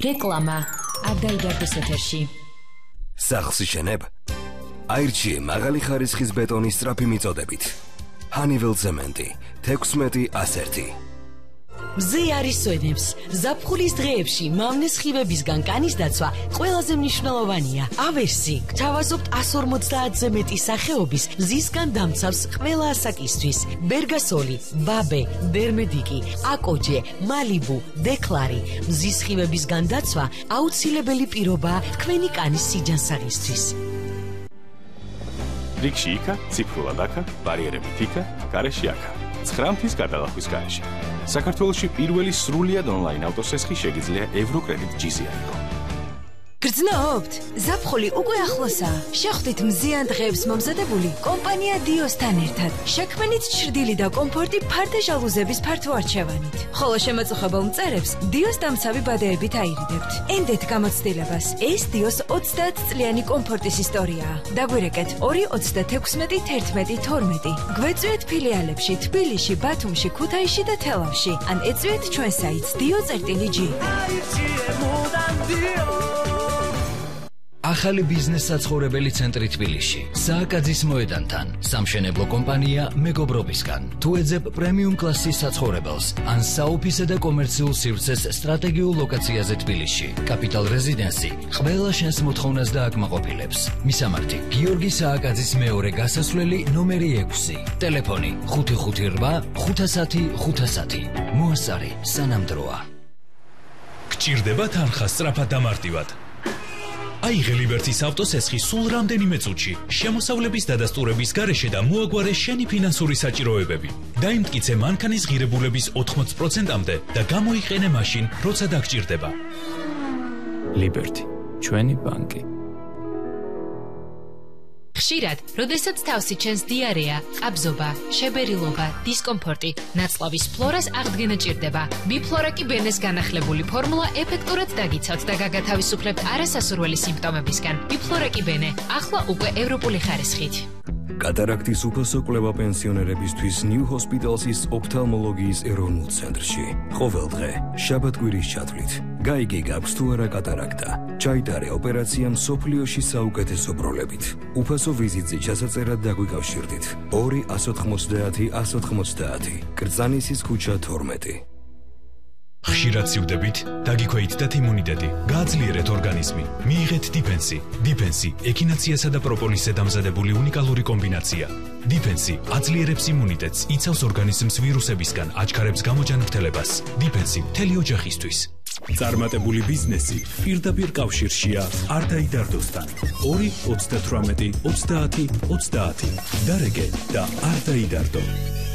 რეკლამა აბდაიდარდოს ეთერში. სახლს შენებ? აირჩიე მაღალი ხარისხის ბეტონის სწრაფი მიწოდებით. Honeywell ცემენტი 16-101. მზე არის სვენებს. ზაფხულის დღეებში მავნეს ხივებისგან კანის დაცვა ყველაზე მნიშვნელოვანია. ავერსი გთავაზობთ 150-ზე მეტი სახეობის მზისგან დამცავს ყველა ასაკისთვის. ბერგასოლი, ბაბე, დერმედიკი, აკოჯე, მალიბუ, დეკლარი. მზის ხივებისგან დაცვა აუცილებელი პირობაა თქვენი კანის სიჯანსაღისთვის. რიგში იქა, ციფრულად აქა, ბარიერებით იქა, გარეში აქა. 9 მთის გადალახვის გარეშე. საქართველოში პირველი სრულიად ონლაინ ავტოსესხი შეგიძლია ევროკრედიტ GZI იყო. გრძნობთ? ზაფხული უკვე ახლოსაა. შეხვდით მზიან დღეებს მომზადებული კომპანია დიოსთან ერთად. შექმნით ჩრდილი და კომფორტი ფართე ჟალუზების ფართო არჩევანით. ხოლო შემაწუხებელ მწერებს დიოს დამცავი ბადეებით აირიდებთ. ენდეთ გამოცდილებას. ეს დიოს 30 წლიანი კომფორტის ისტორიაა. დაგვირეკეთ 2-36-11-12. გვეწვიეთ ფილიალებში თბილისში, ბათუმში, ქუთაისში და თელავში. ან ეწვიეთ ჩვენ საიტს dio.g. ახალი ბიზნეს საცხოვრებელი ცენტრი თბილისში, სააკაძის მოედანთან, სამშენებლო კომპანია მეგობრობისგან. თუ ეძებ პრემიუმ კლასის საცხოვრებელს, ან საოფისე და კომერციულ სივრცეს სტრატეგიულ ლოკაციაზე თბილისში, კაპიტალ რეზიდენსი ყველა შენს მოთხოვნას დააკმაყოფილებს. მისამართი: გიორგი სააკაძის მეორე გასასვლელი ნომერი 6, ტელეფონი 558 510 510. მოასწარი სანამდროა. გჭირდება თანხა სწრაფად და მარტივად. აიღე ლიბერტის ავტოსესხი სულ რამდენიმე წუთში, შემოსავლების დადასტურების გარეშე და მოაგვარე შენი ფინანსური საჭიროებები. დაიმტკიცე მანქანის ღირებულების 80%-მდე და გამოიყენე მაშინ, როცა დაგჭირდება. ლიბერტი, ჩვენი ბანკი. ხშირად, როდესაც თავსი ჩენს დიარეა, ყაბზობა, შებერილობა, დისკომფორტი, ნაწლავის ფლორას აღდგენა ჭირდება. ბიფლორა კი ბენეს განახლებული ფორმულა ეფექტურად დაგიცავთ და გაგათავისუფლებთ არასასურველი სიმპტომებისგან. ბიფლორა კი ბენე, ახლა უკვე ევროპული ხარისხით. კატარაქტის უფასო კვლევა პენსიონერებისთვის New Hospital's ოფთალმოლოგიის ეროვნულ ცენტრში. ყოველდღე, შაბათ-კვირის ჩათვლით. გაიგე გაქვს თუ არა კატარაქტა. ჩაიტარე ოპერაცია მსოფლიოში საუკეთესო პროლებით. უფასო ვიზიტზე ჩასაწერად დაგვიკავშირდით. 2-190-190. კრწანისის ქუჩა 12. ხშირად სივდებით, დაგიქვეითდათ იმუნიტეტი, გააძლიერეთ ორგანიზმი, მიიღეთ დიფენსი. დიფენსი ექინაციასა და პროპოლისზე დამზადებული უნიკალური კომბინაცია. დიფენსი აძლიერებს იმუნიტეტს, იცავს ორგანიზმს ვირუსებისგან, აჩქარებს გამოჯანმრთელებას. დიფენსი მთელი ოჯახისთვის. წარმატებული ბიზნესი პირდაპირ კავშირშია არდაიდარდოსთან. 2-38-30-30. დარეგე და არდაიდარდო.